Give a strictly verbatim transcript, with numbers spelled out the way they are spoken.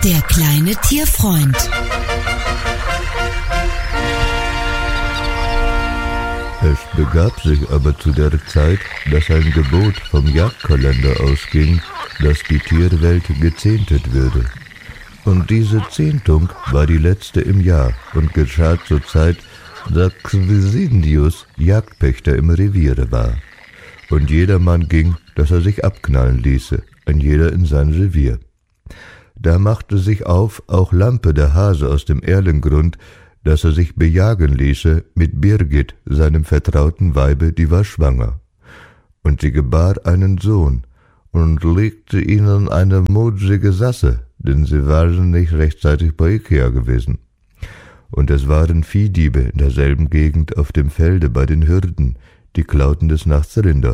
Der kleine Tierfreund. Es begab sich aber zu der Zeit, dass ein Gebot vom Jagdkalender ausging, dass die Tierwelt gezehntet würde. Und diese Zehntung war die letzte im Jahr und geschah zur Zeit, da Xisindius Jagdpächter im Reviere war. Und jedermann ging, dass er sich abknallen ließe, ein jeder in sein Revier. Da machte sich auf auch Lampe der Hase aus dem Erlengrund, dass er sich bejagen ließe mit Birgit, seinem vertrauten Weibe, die war schwanger. Und sie gebar einen Sohn und legte ihnen eine mutige Sasse, denn sie waren nicht rechtzeitig bei Ikea gewesen. Und es waren Viehdiebe in derselben Gegend auf dem Felde bei den Hürden, die klauten des Nachts Rinder